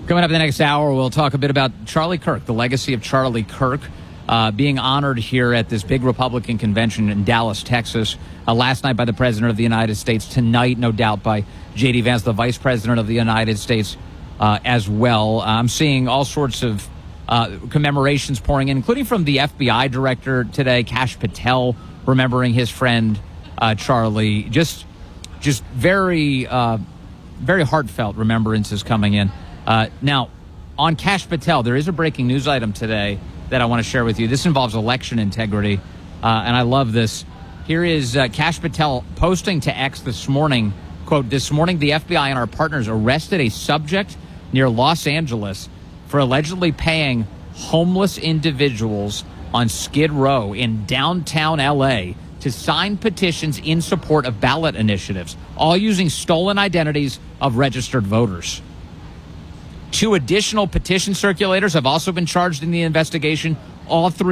Coming up in the next hour, we'll talk a bit about Charlie Kirk, the legacy of Charlie Kirk, being honored here at this big Republican convention in Dallas, Texas, last night by the President of the United States, tonight, no doubt, by J.D. Vance, the Vice President of the United States, as well. I'm seeing all sorts of commemorations pouring in, including from the FBI director today, Kash Patel, remembering his friend Charlie. Just very, very heartfelt remembrances coming in. Now, on Kash Patel, there is a breaking news item today that I want to share with you. This involves election integrity, and I love this. Here is Kash Patel posting to X this morning, quote, "This morning, the FBI and our partners arrested a subject near Los Angeles for allegedly paying homeless individuals on Skid Row in downtown L.A. to sign petitions in support of ballot initiatives, all using stolen identities of registered voters. 2 additional petition circulators have also been charged in the investigation. All 3